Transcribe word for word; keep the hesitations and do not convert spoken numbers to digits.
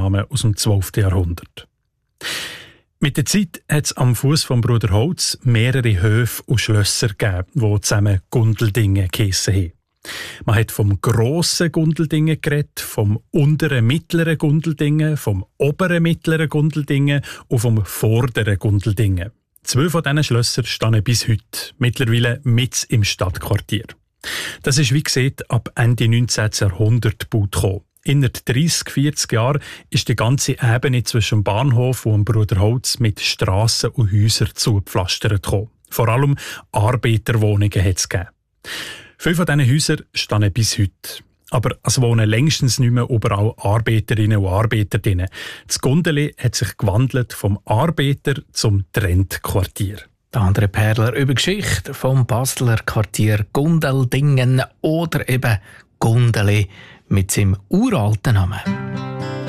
Name aus dem zwölften Jahrhundert. Mit der Zeit hat es am Fuß vom Bruder Holz mehrere Höfe und Schlösser gegeben, die zusammen Gundeldingen geheissen haben. Man hat vom grossen Gundeldingen geredet, vom unteren mittleren Gundeldingen, vom oberen mittleren Gundeldingen und vom vorderen Gundeldingen. Zwei von diesen Schlössern stehen bis heute, mittlerweile mitten im Stadtquartier. Das ist, wie gesagt, ab Ende neunzehnten Jahrhundert gebaut gekommen. Innerhalb dreissig, vierzig Jahren ist die ganze Ebene zwischen dem Bahnhof und dem Bruder Holz mit Strassen und Häusern zugepflastert gekommen. Vor allem Arbeiterwohnungen hat es gegeben. Viele von diesen Häusern stehen bis heute. Aber es wohnen längstens nicht mehr überall Arbeiterinnen und Arbeiter drin. Das Gundeli hat sich gewandelt vom Arbeiter- zum Trendquartier. Der andere Perler über Geschichte vom Basler Quartier Gundeldingen oder eben Gundeli mit seinem uralten Namen.